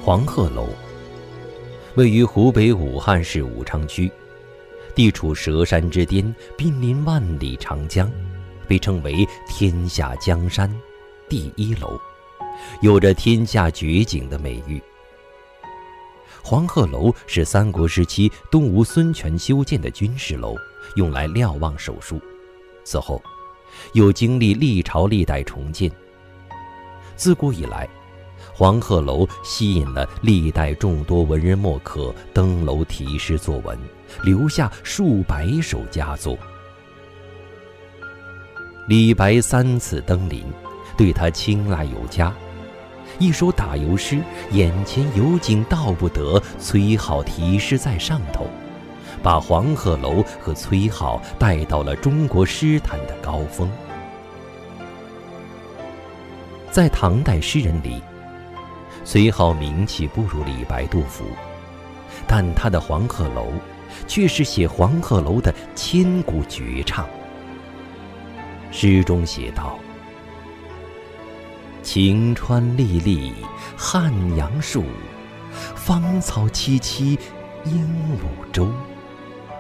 黄鹤楼位于湖北武汉市武昌区，地处佘山之巅，濒临万里长江，被称为天下江山第一楼，有着天下绝景的美誉。黄鹤楼是三国时期东吴孙权修建的军事楼，用来瞭望守戍。此后又经历历朝历代重建。自古以来，黄鹤楼吸引了历代众多文人墨客登楼题诗作文，留下数百首佳作。李白3次登临，对他青睐有加。一首打油诗，眼前有景道不得，崔颢题诗在上头，把黄鹤楼和崔颢带到了中国诗坛的高峰。在唐代诗人里，崔颢名气不如李白、杜甫，但他的黄鹤楼却是写黄鹤楼的千古绝唱。诗中写道：晴川历历汉阳树，芳草萋萋鹦鹉洲。